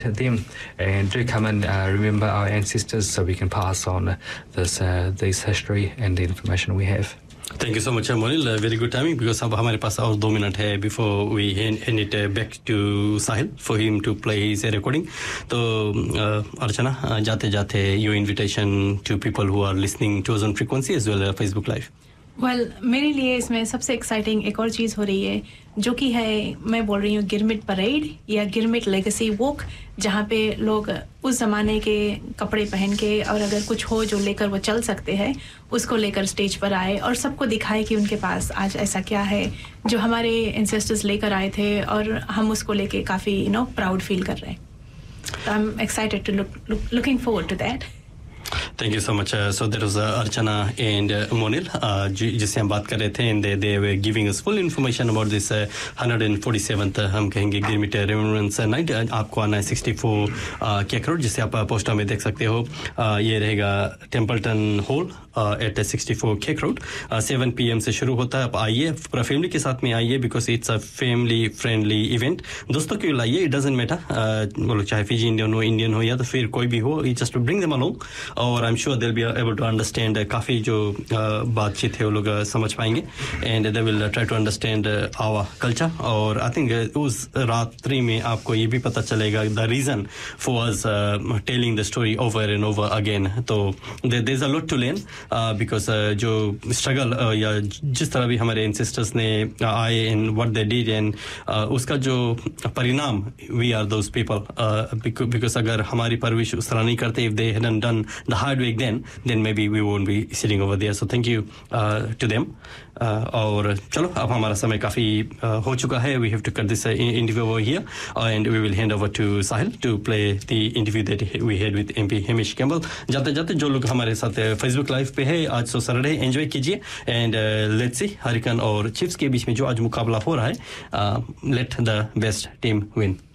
them, and do come and remember our ancestors so we can pass on this history and the information we have. Thank you so much, Monil. Very good timing because अब हमारे पास और 2 minute है before we hand it back to Sahil for him to play his recording. तो अर्चना जाते-जाते your invitation to people who are listening to us on frequency as well as Facebook Live. Well, मेरे लिए इसमें सबसे exciting एक और चीज़ हो रही है जो कि है मैं बोल रही हूँ गिरमिट परेड या गिरमिट लेगेसी वॉक, जहाँ पे लोग उस ज़माने के कपड़े पहन के और अगर कुछ हो जो लेकर वो चल सकते हैं उसको लेकर स्टेज पर आए और सबको दिखाए कि उनके पास आज ऐसा क्या है जो हमारे एंसेस्टर्स लेकर आए थे और हम उसको लेके काफ़ी प्राउड फील कर रहे हैं. So I'm excited to looking forward to that. Thank you so much. So there was Archana and Monil, जिससे हम बात कर रहे थे, and they were giving us full information about this 147th हम कहेंगे गिरमिट रिमेम्बरेंस नाइट. आपको आना है 64 केक रोड, जिसे आप पोस्टर में देख सकते हो. ये रहेगा Templeton hall eight 64 cake road. 7 PM से शुरू होता है. आप आइए, पूरा फैमिली के साथ में आइए because it's a family friendly event. दोस्तों क्यों लाइए, इट डजंट मैटर वो लोग चाहे फिजी इंडियन हो, इंडियन हो या तो फिर कोई भी हो, you just bring them along और I am sure they will be able to understand. काफ़ी जो बातचीत है वो लोग समझ पाएंगे and they will try to understand our culture. और आई थिंक उस रात्रि में आपको ये भी पता चलेगा the reason for us telling the story over and over again. तो there is a lot to learn because जो स्ट्रगल या जिस तरह भी हमारे एंसेस्टर्स ने आए and what they did and उसका जो परिणाम we are those people. Because अगर हमारी परवरिश उस तरह नहीं करते, if they hadn't done the hard work then maybe we won't be sitting over there. So thank you to them. और चलो अब हमारा समय काफ़ी हो चुका है. We have to cut this interview over here and we will hand over to Sahil to play the interview that we had with MP Hamish Campbell. जाते जाते जो लोग हमारे साथ Facebook Live पे है, आज तो सैटरडे एंजॉय कीजिए एंड लेट्स सी हरिकन और चिफ्स के बीच में जो आज मुकाबला हो रहा है, let the best team win.